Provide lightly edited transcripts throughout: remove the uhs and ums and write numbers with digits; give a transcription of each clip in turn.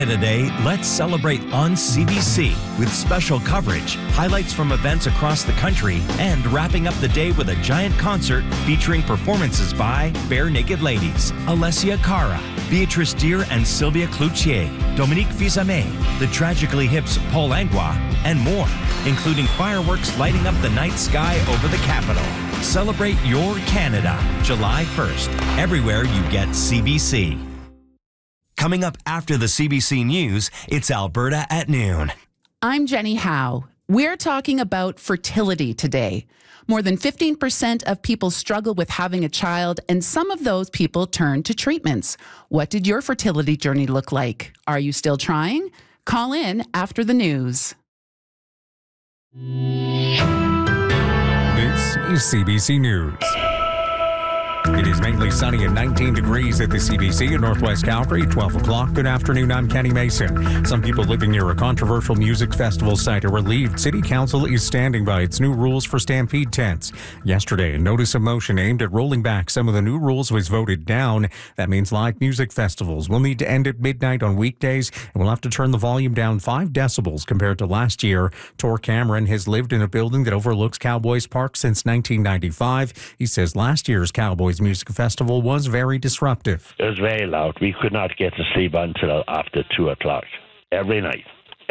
Today, let's celebrate on CBC with special coverage, highlights from events across the country, and wrapping up the day with a giant concert featuring performances by Bare Naked Ladies, Alessia Cara, Beatrice Deer and Sylvia Cloutier, Dominique Fils-Aimé, the Tragically Hip's Paul Langlois, and more, including fireworks lighting up the night sky over the capital. Celebrate your Canada, July 1st, everywhere you get CBC. Coming up after the CBC News, it's Alberta at noon. I'm Jenny Howe. We're talking about fertility today. More than 15% of people struggle with having a child, and some of those people turn to treatments. What did your fertility journey look like? Are you still trying? Call in after the news. This is CBC News. It is mainly sunny and 19 degrees at the CBC in Northwest Calgary, 12 o'clock. Good afternoon, I'm Kenny Mason. Some people living near a controversial music festival site are relieved City Council is standing by its new rules for stampede tents. Yesterday, a notice of motion aimed at rolling back some of the new rules was voted down. That means live music festivals will need to end at midnight on weekdays and will have to turn the volume down 5 decibels compared to last year. Tor Cameron has lived in a building that overlooks Cowboys Park since 1995. He says last year's Cowboys Music Festival was very disruptive. It was very loud. We could not get to sleep until after 2 o'clock every night.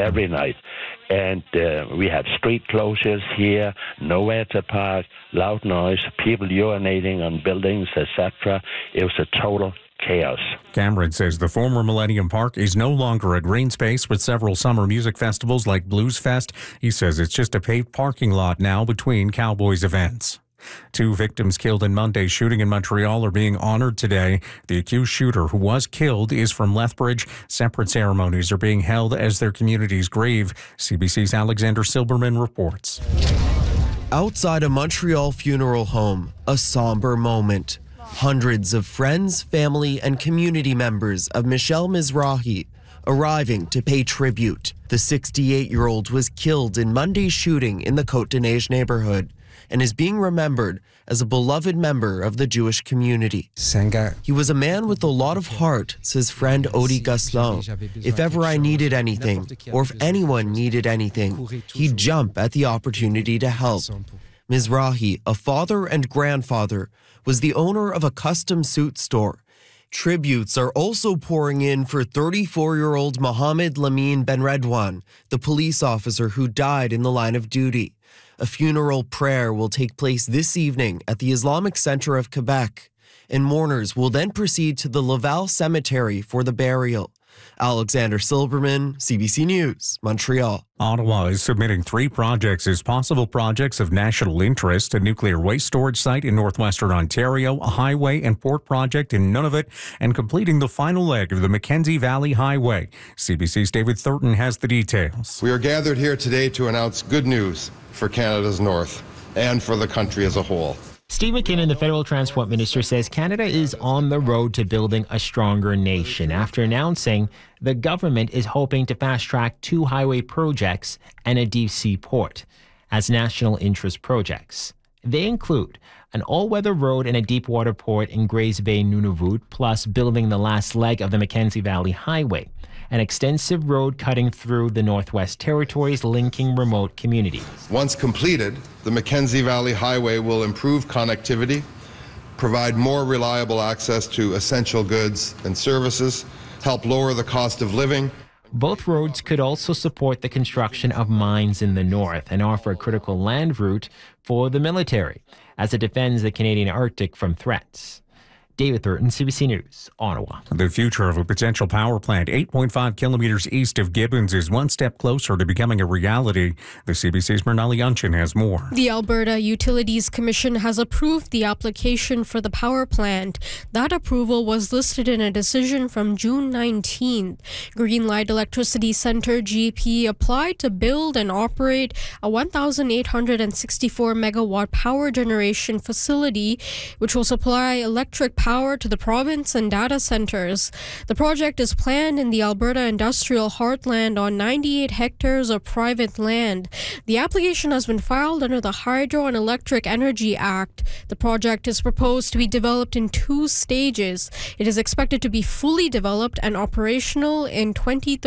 And we had street closures here, nowhere to park, loud noise, people urinating on buildings, etc. It was a total chaos. Cameron says the former Millennium Park is no longer a green space with several summer music festivals like Blues Fest. He says it's just a paved parking lot now between Cowboys events. 2 victims killed in Monday's shooting in Montreal are being honored today. The accused shooter who was killed is from Lethbridge. Separate ceremonies are being held as their communities grieve. CBC's Alexander Silberman reports. Outside a Montreal funeral home, a somber moment. Hundreds of friends, family, and community members of Michelle Mizrahi arriving to pay tribute. The 68-year-old was killed in Monday's shooting in the Côte-des-Neiges neighborhood and is being remembered as a beloved member of the Jewish community. He was a man with a lot of heart, says friend Odi Gosselin. If ever I needed anything, or if anyone needed anything, he'd jump at the opportunity to help. Mizrahi, a father and grandfather, was the owner of a custom suit store. Tributes are also pouring in for 34-year-old Mohammed Lamine Benredwan, the police officer who died in the line of duty. A funeral prayer will take place this evening at the Islamic Center of Quebec, and mourners will then proceed to the Laval Cemetery for the burial. Alexander Silberman, CBC News, Montreal. Ottawa is submitting 3 projects as possible projects of national interest: a nuclear waste storage site in northwestern Ontario, a highway and port project in Nunavut, and completing the final leg of the Mackenzie Valley Highway. CBC's David Thurton has the details. We are gathered here today to announce good news for Canada's North and for the country as a whole. Steve McKinnon, the federal transport minister, says Canada is on the road to building a stronger nation after announcing the government is hoping to fast-track 2 highway projects and a deep-sea port as national interest projects. They include an all-weather road and a deep-water port in Grays Bay, Nunavut, plus building the last leg of the Mackenzie Valley Highway, an extensive road cutting through the Northwest Territories linking remote communities. Once completed, the Mackenzie Valley Highway will improve connectivity, provide more reliable access to essential goods and services, help lower the cost of living. Both roads could also support the construction of mines in the north and offer a critical land route for the military as it defends the Canadian Arctic from threats. David Thurton, CBC News, Ottawa. The future of a potential power plant 8.5 kilometers east of Gibbons is one step closer to becoming a reality. The CBC's Mernali Unchin has more. The Alberta Utilities Commission has approved the application for the power plant. That approval was listed in a decision from June 19th. Greenlight Electricity Centre, GP, applied to build and operate a 1,864 megawatt power generation facility, which will supply electric power to the province and data centers. The project is planned in the Alberta industrial heartland on 98 hectares of private land. The application has been filed under the Hydro and Electric Energy Act. The project is proposed to be developed in 2 stages. It is expected to be fully developed and operational in 2030.